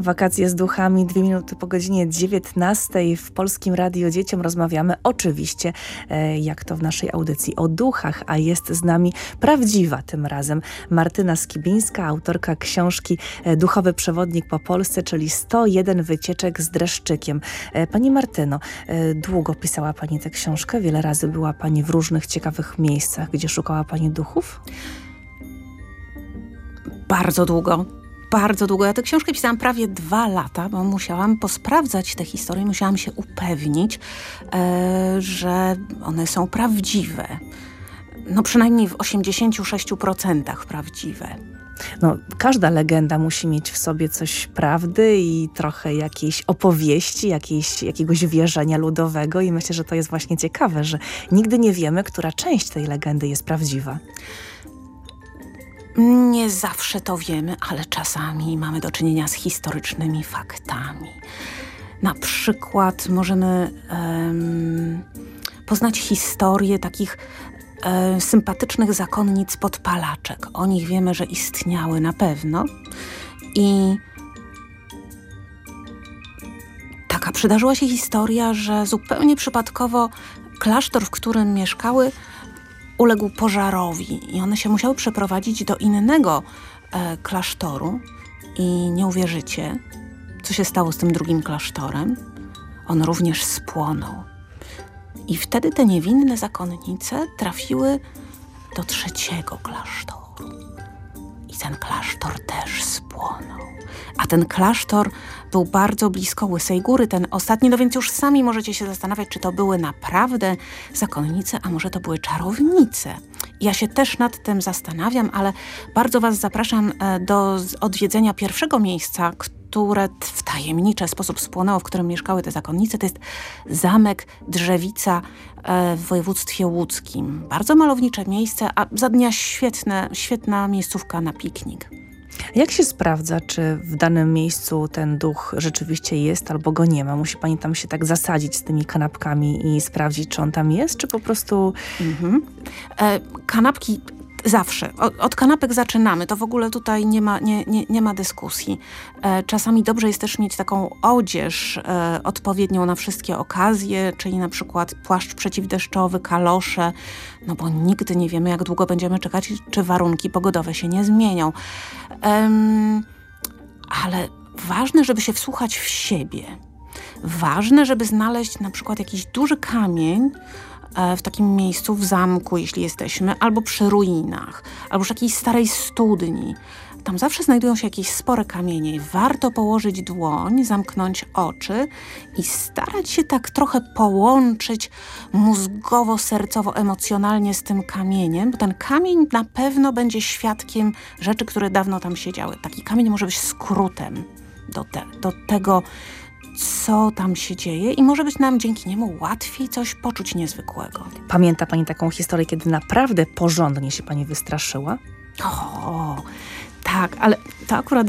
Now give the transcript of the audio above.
Wakacje z duchami, 2 minuty po godzinie 19 w Polskim Radiu Dzieciom rozmawiamy oczywiście, jak to w naszej audycji, o duchach, a jest z nami prawdziwa tym razem Martyna Skibińska, autorka książki Duchowy Przewodnik po Polsce, czyli 101 wycieczek z dreszczykiem. Pani Martyno, długo pisała Pani tę książkę? Wiele razy była Pani w różnych ciekawych miejscach, gdzie szukała Pani duchów? Bardzo długo. Bardzo długo. Ja tę książkę pisałam prawie 2 lata, bo musiałam posprawdzać te historie, musiałam się upewnić, że one są prawdziwe. No przynajmniej w 86% prawdziwe. No, każda legenda musi mieć w sobie coś prawdy i trochę jakiejś opowieści, jakiegoś wierzenia ludowego i myślę, że to jest właśnie ciekawe, że nigdy nie wiemy, która część tej legendy jest prawdziwa. Nie zawsze to wiemy, ale czasami mamy do czynienia z historycznymi faktami. Na przykład możemy poznać historię takich sympatycznych zakonnic podpalaczek. O nich wiemy, że istniały na pewno. I taka przydarzyła się historia, że zupełnie przypadkowo klasztor, w którym mieszkały, uległ pożarowi i one się musiały przeprowadzić do innego klasztoru i nie uwierzycie, co się stało z tym drugim klasztorem. On również spłonął. I wtedy te niewinne zakonnice trafiły do 3. klasztoru. I ten klasztor też spłonął. A ten klasztor był bardzo blisko Łysej Góry, ten ostatni, no więc już sami możecie się zastanawiać, czy to były naprawdę zakonnice, a może to były czarownice. Ja się też nad tym zastanawiam, ale bardzo Was zapraszam do odwiedzenia pierwszego miejsca, które w tajemniczy sposób spłonęło, w którym mieszkały te zakonnice. To jest zamek Drzewica w województwie łódzkim. Bardzo malownicze miejsce, a za dnia świetna miejscówka na piknik. Jak się sprawdza, czy w danym miejscu ten duch rzeczywiście jest albo go nie ma? Musi Pani tam się tak zasadzić z tymi kanapkami i sprawdzić, czy on tam jest, czy po prostu... Kanapki zawsze. Od kanapek zaczynamy. To w ogóle tutaj nie ma dyskusji. Czasami dobrze jest też mieć taką odzież odpowiednią na wszystkie okazje, czyli na przykład płaszcz przeciwdeszczowy, kalosze, no bo nigdy nie wiemy, jak długo będziemy czekać, czy warunki pogodowe się nie zmienią. Ale ważne, żeby się wsłuchać w siebie. Ważne, żeby znaleźć na przykład jakiś duży kamień w takim miejscu, w zamku, jeśli jesteśmy, albo przy ruinach, albo przy jakiejś starej studni. Tam zawsze znajdują się jakieś spore kamienie. Warto położyć dłoń, zamknąć oczy i starać się tak trochę połączyć mózgowo, sercowo, emocjonalnie z tym kamieniem, bo ten kamień na pewno będzie świadkiem rzeczy, które dawno tam siedziały. Taki kamień może być skrótem do tego, co tam się dzieje i może być nam dzięki niemu łatwiej coś poczuć niezwykłego. Pamięta Pani taką historię, kiedy naprawdę porządnie się Pani wystraszyła? O, tak, ale to akurat